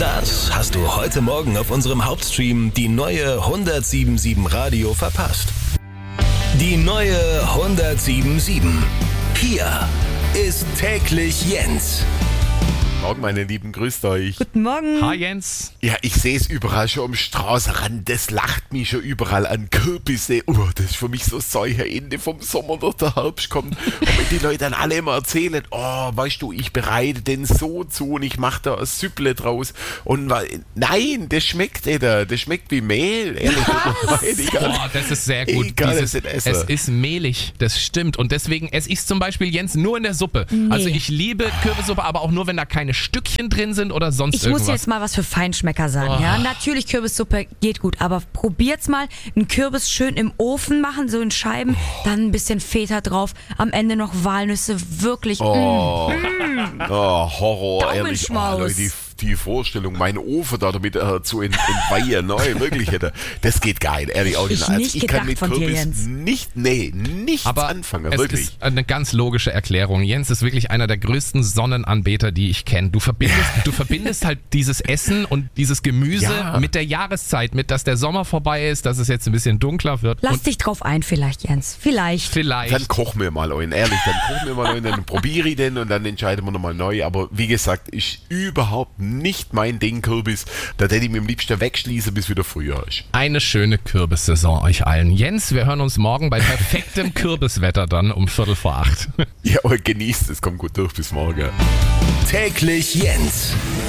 Das hast du heute Morgen auf unserem Hauptstream die neue 107.7 Radio verpasst. Die neue 107.7. Hier ist täglich Jens. Morgen, meine Lieben, grüßt euch. Guten Morgen. Hi Jens. Ja, ich sehe es überall schon am Straßenrand. Das lacht mich schon überall an. Kürbisse. Das ist für mich so solcher Ende vom Sommer, dass der Herbst kommt. Und wenn die Leute dann alle immer erzählen, weißt du, ich bereite den so zu und ich mache da ein Süpple draus. Und nein, das schmeckt nicht. Das schmeckt wie Mehl. Ehrlich. Das ist sehr gut. Ich kann es nicht essen. Es ist mehlig, das stimmt. Und deswegen esse ich es zum Beispiel, Jens, nur in der Suppe. Nee. Also ich liebe Kürbissuppe, aber auch nur, wenn da keine Stückchen drin sind oder sonst Ich irgendwas. muss jetzt mal was für Feinschmecker sagen. Ja, natürlich Kürbissuppe geht gut, aber probiert's mal, einen Kürbis schön im Ofen machen, so in Scheiben, dann ein bisschen Feta drauf, am Ende noch Walnüsse, wirklich. Horror, ehrlich. Daumenschmaus. Leute, die Vorstellung, meinen Ofen da damit zu entweihen, wirklich hätte, das geht geil, ehrlich. Auch Ich also nicht ich kann gedacht mit von dir, Kürbis Jens. nichts Aber anfangen, es wirklich. ist eine ganz logische Erklärung. Jens ist wirklich einer der größten Sonnenanbeter, die ich kenne. Du verbindest halt dieses Essen und dieses Gemüse Ja. mit der Jahreszeit, mit dass der Sommer vorbei ist, dass es jetzt ein bisschen dunkler wird. Lass und dich drauf ein vielleicht, Jens. Vielleicht. Dann kochen wir mal einen, ehrlich, dann probiere ich den und dann entscheiden wir nochmal neu. Aber wie gesagt, ist überhaupt nicht mein Ding, Kürbis. Da hätte ich mir am liebsten wegschließen, bis wieder Frühjahr ist. Eine schöne Kürbissaison euch allen. Jens, wir hören uns morgen bei perfektem Kürbiswetter dann um 7:45. Ja, aber genießt es, kommt gut durch, bis morgen. Täglich Jens.